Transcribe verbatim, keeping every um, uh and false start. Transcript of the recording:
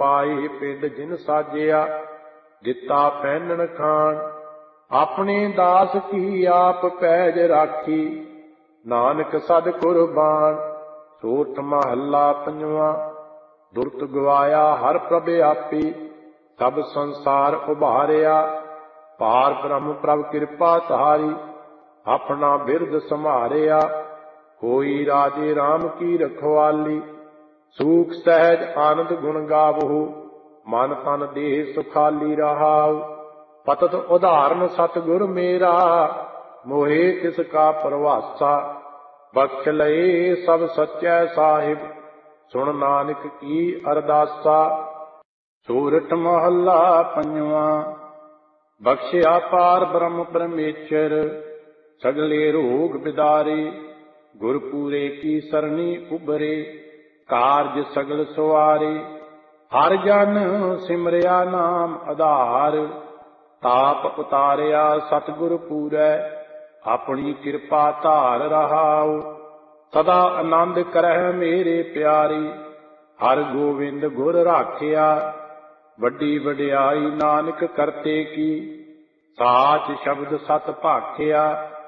ਪਾਏ ਪਿੰਡ ਜਿਨ ਸਾਜਿਆ, ਦਿੱਤਾ ਪਹਿਨਣ ਖਾਣ। ਆਪਣੇ ਦਾਸ ਕੀ ਆਪ ਪੈਜ ਰਾਖੀ, ਨਾਨਕ ਸਦ ਕੁਰਬਾਨ। ਸੋਰਠ ਮਹੱਲਾ ਪੰਜਵਾਂ। ਦੁਰਤ ਗਵਾਇਆ ਹਰ ਪ੍ਰਭ ਆਪੀ, ਸਭ ਸੰਸਾਰ ਉਭਾਰਿਆ। ਪਾਰ ਬ੍ਰਹਮ ਪ੍ਰਭ ਕਿਰਪਾ ਧਾਰੀ, ਆਪਣਾ ਬਿਰਦ ਸੰਭਾਰਿਆ। ਹੋਈ ਰਾਜੇ ਰਾਮ ਕੀ ਰਖਵਾਲੀ, ਸੂਖ ਸਹਿਜ ਆਨੰਦ ਗੁਣ ਗਾਵਹੁ। ਮਨ ਤਨ ਦੇਹ ਸੁਖਾਲੀ ਰਹਾਉ, ਪਤਤ ਉਦਾਹਰਨ ਸਤਿਗੁਰ ਮੇਰਾ। ਮੋਹਿ ਤਿਸ ਕਾ ਪਰਵਾਸਾ, ਬਖਸ਼ ਲਏ ਸਭ ਸੱਚੈ ਸਾਹਿਬ। ਸੁਣ ਨਾਨਕ ਕੀ ਅਰਦਾਸਾ। ਸੋਰਠ ਮਹੱਲਾ ਪੰਜਵਾਂ। ਬਖਸ਼ਿਆ ਪਾਰ ਬ੍ਰਹਮ ਪਰਮੇਸ਼ਰ, ਸਗਲੇ ਰੋਗ ਬਿਦਾਰੇ। ਗੁਰ ਪੂਰੇ ਕੀ ਸਰਣੀ ਉਬਰੇ, ਕਾਰਜ ਸਗਲ ਸਵਾਰੇ। ਹਰ ਜਨ ਸਿਮਰਿਆ ਨਾਮ ਆਧਾਰ, ਤਾਪ ਉਤਾਰਿਆ ਸਤਿਗੁਰ ਪੂਰੈ। ਆਪਣੀ ਕਿਰਪਾ ਧਾਰ ਰਹਾਉ, ਸਦਾ ਆਨੰਦ ਕਰਹਿ ਮੇਰੇ ਪਿਆਰੇ। ਹਰ ਗੋਬਿੰਦ ਗੁਰ ਰਾਖਿਆ, ਵੱਡੀ ਵਡਿਆਈ ਨਾਨਕ ਕਰਤੇ ਕੀ। ਸਾਚ ਸ਼ਬਦ ਸਤ ਭਾਖਿਆ,